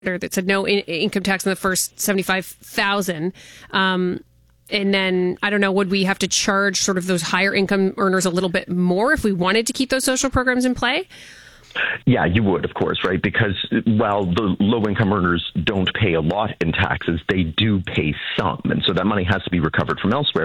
that said no income tax on the first 75,000. And then, I don't know, would we have to charge sort of those higher income earners a little bit more if we wanted to keep those social programs in play? Yeah, you would, of course, right? Because while the low-income earners don't pay a lot in taxes, they do pay some. And so that money has to be recovered from elsewhere.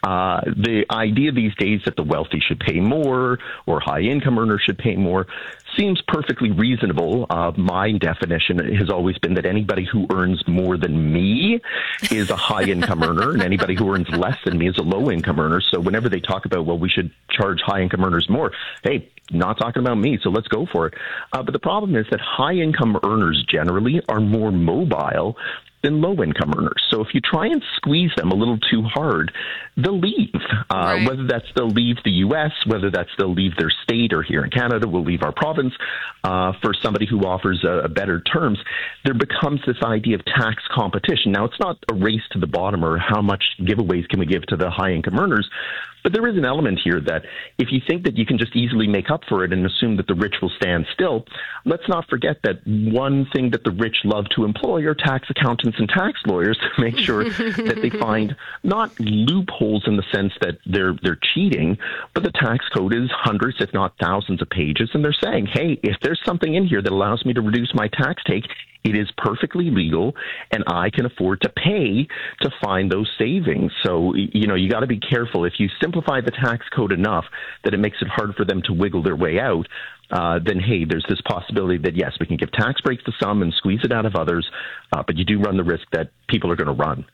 The idea these days that the wealthy should pay more or high-income earners should pay more seems perfectly reasonable. My definition has always been that anybody who earns more than me is a high-income earner, and anybody who earns less than me is a low-income earner. So whenever they talk about, well, we should charge high-income earners more, hey, not talking about me, so let's go for it. But the problem is that high-income earners generally are more mobile than low-income earners. So if you try and squeeze them a little too hard, they'll leave. Right. Whether that's they'll leave the U.S., whether that's they'll leave their state, or here in Canada, we'll leave our province for somebody who offers better terms. There becomes this idea of tax competition. Now, it's not a race to the bottom or how much giveaways can we give to the high-income earners, but there is an element here that if you think that you can just easily make up for it and assume that the rich will stand still, let's not forget that one thing that the rich love to employ are tax accountants and tax lawyers to make sure that they find not loopholes in the sense that they're cheating, but the tax code is hundreds, if not thousands of pages, and they're saying, hey, if there's something in here that allows me to reduce my tax take, it is perfectly legal, and I can afford to pay to find those savings. So, you got to be careful. If you simplify the tax code enough that it makes it hard for them to wiggle their way out, then, hey, there's this possibility that, yes, we can give tax breaks to some and squeeze it out of others, but you do run the risk that people are going to run.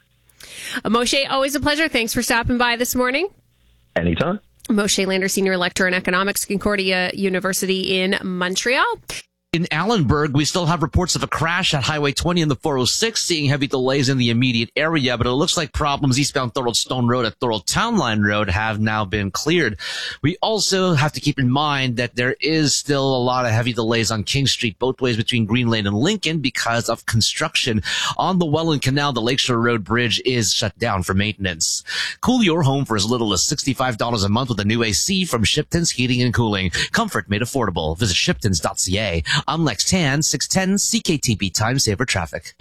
Moshe, always a pleasure. Thanks for stopping by this morning. Anytime. Moshe Lander, Senior Lecturer in Economics, Concordia University in Montreal. In Allenburg, we still have reports of a crash at Highway 20 and the 406, seeing heavy delays in the immediate area, but it looks like problems eastbound Thorold Stone Road at Thorold Town Line Road have now been cleared. We also have to keep in mind that there is still a lot of heavy delays on King Street, both ways between Green Lane and Lincoln, because of construction on the Welland Canal. The Lakeshore Road Bridge is shut down for maintenance. Cool your home for as little as $65 a month with a new AC from Shipton's Heating and Cooling. Comfort made affordable. Visit shiptons.ca. I'm Lex Tan, 610 CKTB Time Saver Traffic.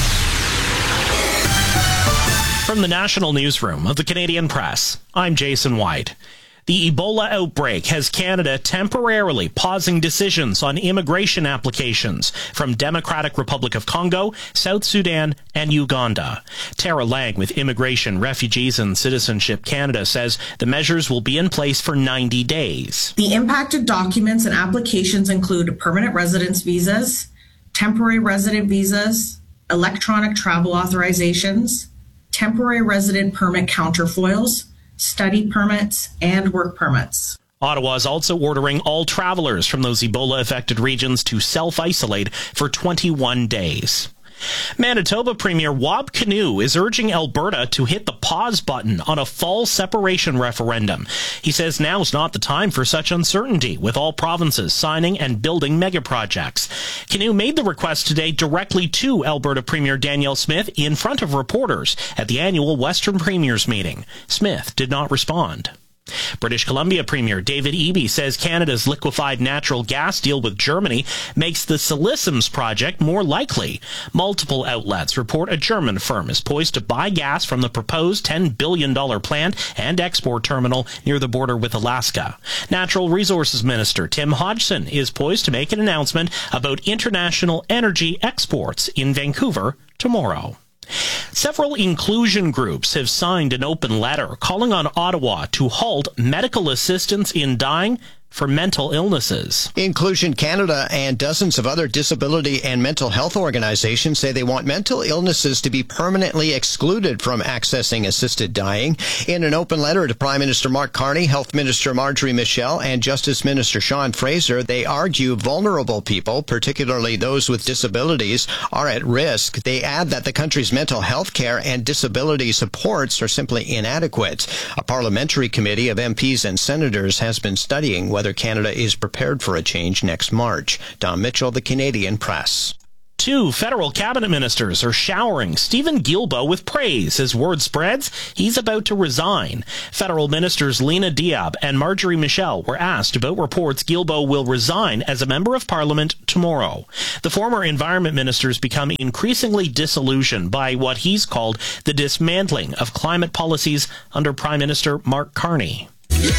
From the National Newsroom of the Canadian Press, I'm Jason White. The Ebola outbreak has Canada temporarily pausing decisions on immigration applications from Democratic Republic of Congo, South Sudan, and Uganda. Tara Lang with Immigration, Refugees and Citizenship Canada says the measures will be in place for 90 days. The impacted documents and applications include permanent residence visas, temporary resident visas, electronic travel authorizations, temporary resident permit counterfoils, study permits, and work permits. Ottawa is also ordering all travelers from those Ebola-affected regions to self-isolate for 21 days. Manitoba Premier Wab Kinew is urging Alberta to hit the pause button on a fall separation referendum. He says now's not the time for such uncertainty, with all provinces signing and building megaprojects. Kinew made the request today directly to Alberta Premier Danielle Smith in front of reporters at the annual Western Premiers meeting. Smith did not respond. British Columbia Premier David Eby says Canada's liquefied natural gas deal with Germany makes the Siliciums project more likely. Multiple outlets report a German firm is poised to buy gas from the proposed $10 billion plant and export terminal near the border with Alaska. Natural Resources Minister Tim Hodgson is poised to make an announcement about international energy exports in Vancouver tomorrow. Several inclusion groups have signed an open letter calling on Ottawa to halt medical assistance in dying for mental illnesses. Inclusion Canada and dozens of other disability and mental health organizations say they want mental illnesses to be permanently excluded from accessing assisted dying. In an open letter to Prime Minister Mark Carney, Health Minister Marjorie Michel, and Justice Minister Sean Fraser, they argue vulnerable people, particularly those with disabilities, are at risk. They add that the country's mental health care and disability supports are simply inadequate. A parliamentary committee of MPs and senators has been studying whether Canada is prepared for a change next March. Don Mitchell, The Canadian Press. 2 federal cabinet ministers are showering Stephen Guilbeault with praise as word spreads he's about to resign. Federal ministers Lena Diab and Marjorie Michel were asked about reports Guilbeault will resign as a member of parliament tomorrow. The former environment ministers become increasingly disillusioned by what he's called the dismantling of climate policies under Prime Minister Mark Carney.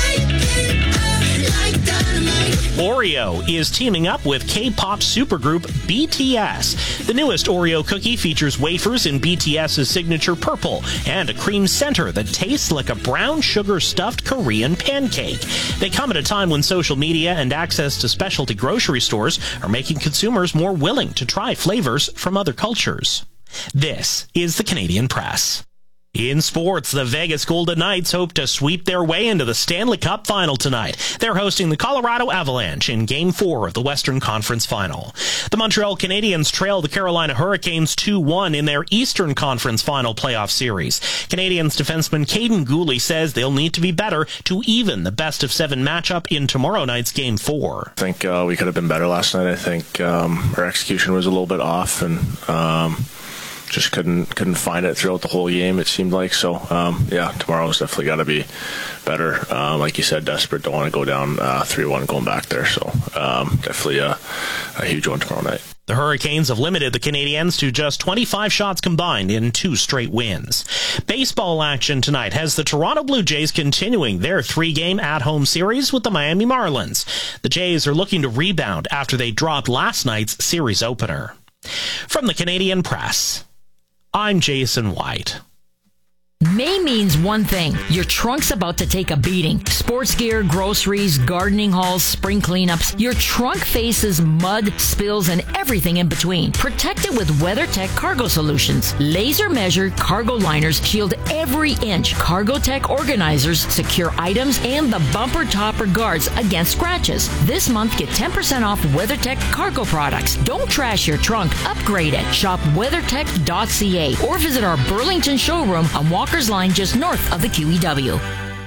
Oreo is teaming up with K-pop supergroup BTS. The newest Oreo cookie features wafers in BTS's signature purple and a cream center that tastes like a brown sugar-stuffed Korean pancake. They come at a time when social media and access to specialty grocery stores are making consumers more willing to try flavors from other cultures. This is the Canadian Press. In sports, the Vegas Golden Knights hope to sweep their way into the Stanley Cup Final tonight. They're hosting the Colorado Avalanche in Game 4 of the Western Conference Final. The Montreal Canadiens trail the Carolina Hurricanes 2-1 in their Eastern Conference Final playoff series. Canadiens defenseman Caden Gooley says they'll need to be better to even the best-of-7 matchup in tomorrow night's Game 4. I think we could have been better last night. I think our execution was a little bit off, and just couldn't find it throughout the whole game, it seemed like. So, tomorrow's definitely got to be better. Like you said, desperate. Don't want to go down 3-1 going back there. So, definitely a huge one tomorrow night. The Hurricanes have limited the Canadiens to just 25 shots combined in 2 straight wins. Baseball action tonight has the Toronto Blue Jays continuing their 3-game at-home series with the Miami Marlins. The Jays are looking to rebound after they dropped last night's series opener. From the Canadian Press, I'm Jason White. May means one thing. Your trunk's about to take a beating. Sports gear, groceries, gardening hauls, spring cleanups. Your trunk faces mud, spills, and everything in between. Protect it with WeatherTech Cargo Solutions. Laser-measured cargo liners shield every inch. CargoTech organizers secure items and the bumper topper guards against scratches. This month, get 10% off WeatherTech cargo products. Don't trash your trunk. Upgrade it. Shop WeatherTech.ca or visit our Burlington showroom on Walker's Line just north of the QEW.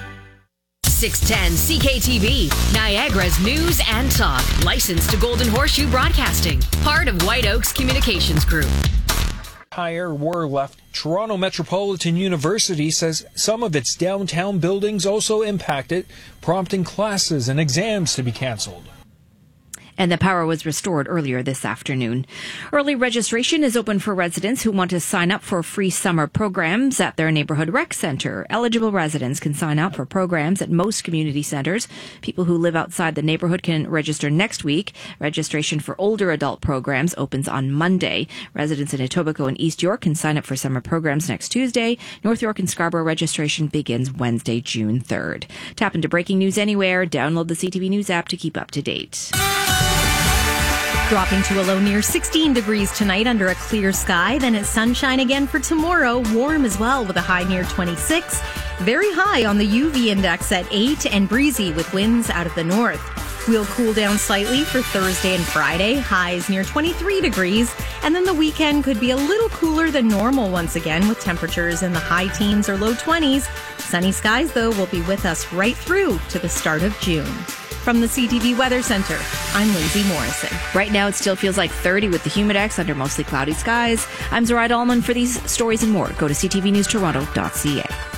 610 CKTV, Niagara's news and talk. Licensed to Golden Horseshoe Broadcasting. Part of White Oaks Communications Group. Higher were left. Toronto Metropolitan University says some of its downtown buildings also impacted, prompting classes and exams to be cancelled. And the power was restored earlier this afternoon. Early registration is open for residents who want to sign up for free summer programs at their neighborhood rec center. Eligible residents can sign up for programs at most community centers. People who live outside the neighborhood can register next week. Registration for older adult programs opens on Monday. Residents in Etobicoke and East York can sign up for summer programs next Tuesday. North York and Scarborough registration begins Wednesday, June 3rd. Tap into breaking news anywhere. Download the CTV News app to keep up to date. Dropping to a low near 16 degrees tonight under a clear sky. Then it's sunshine again for tomorrow. Warm as well with a high near 26. Very high on the UV index at 8 and breezy with winds out of the north. We'll cool down slightly for Thursday and Friday. Highs near 23 degrees. And then the weekend could be a little cooler than normal once again with temperatures in the high teens or low 20s. Sunny skies, though, will be with us right through to the start of June. From the CTV Weather Center, I'm Lindsay Morrison. Right now, it still feels like 30 with the humidex under mostly cloudy skies. I'm Zoraida Allman. For these stories and more, go to ctvnewstoronto.ca.